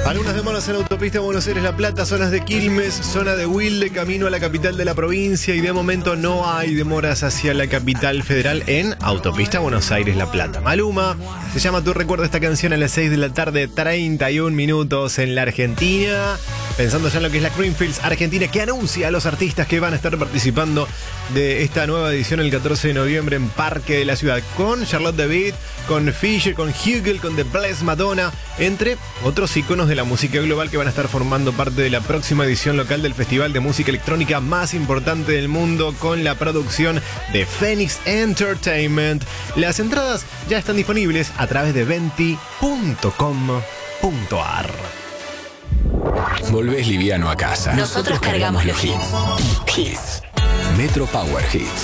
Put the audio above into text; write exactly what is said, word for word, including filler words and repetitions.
Algunas demoras en autopista Buenos Aires-La Plata, zonas de Quilmes, zona de Wilde, camino a la capital de la provincia, y de momento no hay demoras hacia la capital federal en autopista Buenos Aires-La Plata. Maluma, se llama Tú recuerda esta canción a las seis de la tarde, treinta y un minutos en la Argentina. Pensando ya en lo que es la Creamfields Argentina, que anuncia a los artistas que van a estar participando de esta nueva edición el catorce de noviembre en Parque de la Ciudad, con Charlotte David, con Fisher, con Hugel, con The Blessed Madonna, entre otros íconos de la música global que van a estar formando parte de la próxima edición local del festival de música electrónica más importante del mundo, con la producción de Phoenix Entertainment. Las entradas ya están disponibles a través de venti punto com punto ar. Volvés liviano a casa. Nosotros cargamos los hits. Hits. Metro Power Hits.